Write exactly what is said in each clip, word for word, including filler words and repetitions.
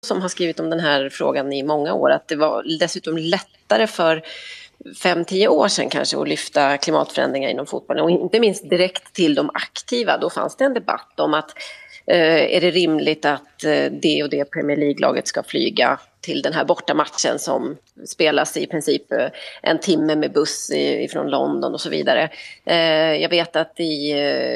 som har skrivit om den här frågan i många år, att det var dessutom lättare för fem, tio år sedan kanske att lyfta klimatförändringar inom fotbollen, och inte minst direkt till de aktiva. Då fanns det en debatt om att eh, är det rimligt att eh, det och det Premier League-laget ska flyga till den här bortamatchen som spelas i princip en timme med buss ifrån London och så vidare. Jag vet att i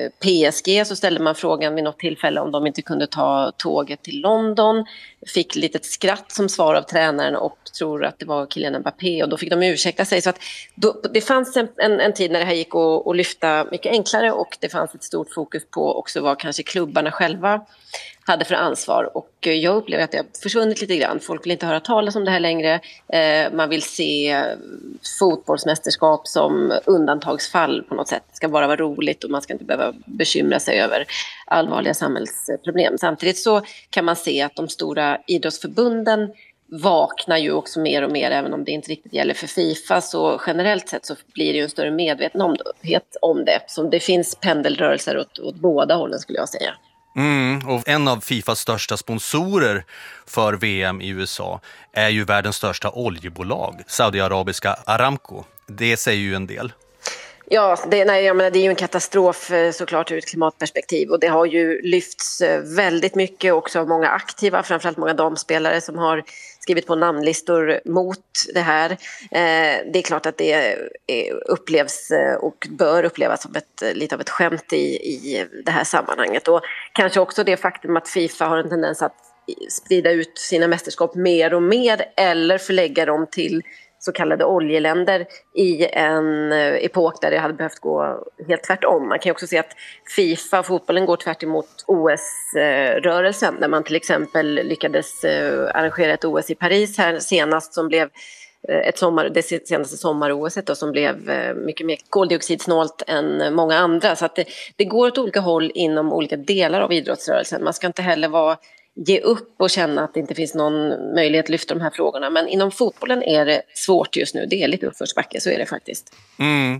P S G så ställde man frågan vid något tillfälle om de inte kunde ta tåget till London. Fick lite skratt som svar av tränaren och tror att det var Kylian Mbappé, och då fick de ursäkta sig. Så att då, det fanns en, en, en tid när det här gick att, att lyfta mycket enklare, och det fanns ett stort fokus på också vad kanske klubbarna själva hade för ansvar, och jag upplever att det har försvunnit lite grann. Folk vill inte höra talas om det här längre. Eh, man vill se fotbollsmästerskap som undantagsfall på något sätt. Det ska bara vara roligt och man ska inte behöva bekymra sig över allvarliga samhällsproblem. Samtidigt så kan man se att de stora idrottsförbunden vaknar ju också mer och mer, även om det inte riktigt gäller för FIFA. Så generellt sett så blir det ju en större medvetenhet om det. Så det finns pendelrörelser åt, åt båda hållen, skulle jag säga. Mm, och en av FIFAs största sponsorer för V M i U S A är ju världens största oljebolag, Saudiarabiska Aramco. Det säger ju en del. Ja, det, nej, jag menar, det är ju en katastrof såklart ur ett klimatperspektiv, och det har ju lyfts väldigt mycket också av många aktiva, framförallt många damspelare som har skrivit på namnlistor mot det här. Eh, det är klart att det är, upplevs och bör upplevas som ett, lite av ett skämt i, i det här sammanhanget, och kanske också det faktum att FIFA har en tendens att sprida ut sina mästerskap mer och mer eller förlägga dem till så kallade oljeländer i en epok där det hade behövt gå helt tvärtom. Man kan ju också se att FIFA, fotbollen, går tvärt emot O S-rörelsen, där man till exempel lyckades arrangera ett O S i Paris här senast, som blev ett sommar, det senaste sommar-O S som blev mycket mer koldioxidsnålt än många andra. Så att det, det går åt olika håll inom olika delar av idrottsrörelsen. Man ska inte heller vara ge upp och känna att det inte finns någon möjlighet att lyfta de här frågorna. Men inom fotbollen är det svårt just nu. Det är lite uppförsbacke, så är det faktiskt. Mm.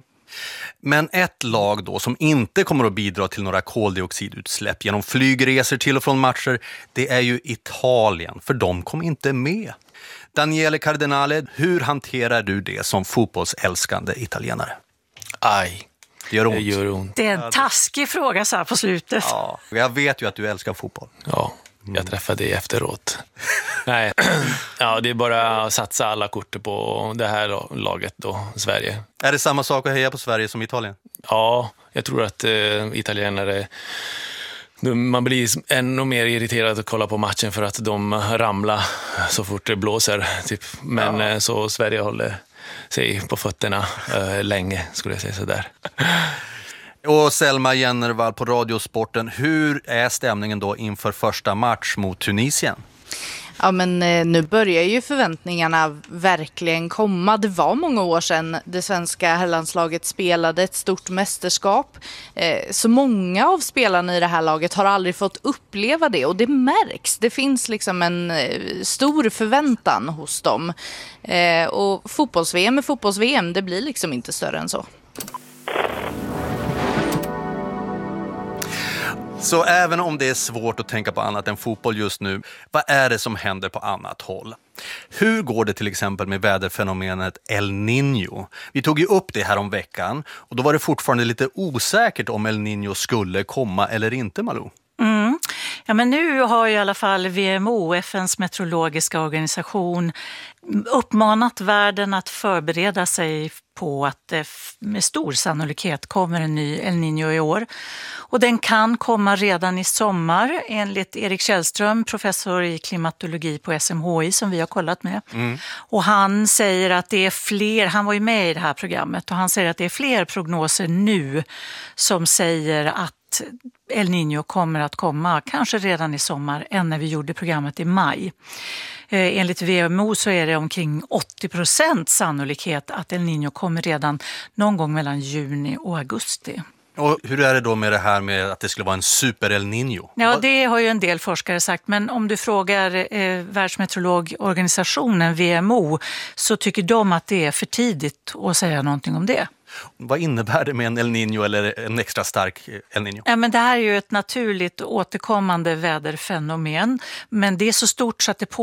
Men ett lag då som inte kommer att bidra till några koldioxidutsläpp genom flygresor till och från matcher, det är ju Italien. För de kom inte med. Daniele Cardinale, hur hanterar du det som fotbollsälskande italienare? Aj. Det gör ont. Det gör ont. Det är en taskig fråga så här på slutet. Ja, jag vet ju att du älskar fotboll. Ja. Jag träffade dig efteråt. Nej, ja, det är bara att satsa alla kort på det här laget då, Sverige. Är det samma sak att heja på Sverige som Italien? Ja, jag tror att eh, italienare, man blir ännu mer irriterad att kolla på matchen för att de ramlar så fort det blåser. Typ. Men ja. Så Sverige håller sig på fötterna eh, länge, skulle jag säga sådär. Och Selma Jennervall på Radiosporten, hur är stämningen då inför första match mot Tunisien? Ja, men nu börjar ju förväntningarna verkligen komma. Det var många år sedan det svenska herrlandslaget spelade ett stort mästerskap. Så många av spelarna i det här laget har aldrig fått uppleva det, och det märks. Det finns liksom en stor förväntan hos dem. Och fotbolls-V M är fotbolls-V M, det blir liksom inte större än så. Så även om det är svårt att tänka på annat än fotboll just nu, vad är det som händer på annat håll? Hur går det till exempel med väderfenomenet El Niño? Vi tog ju upp det här om veckan, och då var det fortfarande lite osäkert om El Niño skulle komma eller inte, Malou. Mm. Ja, men nu har ju i alla fall V M O, F N:s meteorologiska organisation, uppmanat världen att förbereda sig på att det med stor sannolikhet kommer en ny El Niño i år. Och den kan komma redan i sommar, enligt Erik Källström, professor i klimatologi på S M H I som vi har kollat med. Mm. Och han säger att det är fler, han var ju med i det här programmet, och han säger att det är fler prognoser nu som säger att El Niño kommer att komma kanske redan i sommar än när vi gjorde programmet i maj. Eh, enligt V M O så är det omkring åttio procent sannolikhet att El Niño kommer redan någon gång mellan juni och augusti. Och hur är det då med det här med att det skulle vara en super El Niño? Ja, det har ju en del forskare sagt, men om du frågar eh, Världsmeteorologorganisationen V M O så tycker de att det är för tidigt att säga någonting om det. Vad innebär det med en El Niño eller en extra stark El Niño? Ja, men det här är ju ett naturligt återkommande väderfenomen, men det är så stort så att det på